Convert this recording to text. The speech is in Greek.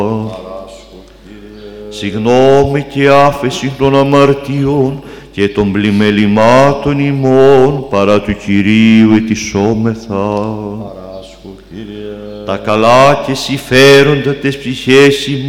Συγγνώμη και άφεση των αμαρτιών και των πλημελημάτων ημών παρά του Κυρίου ετισόμεθα. Τα καλά και συμφέροντα τες ψυχές ημών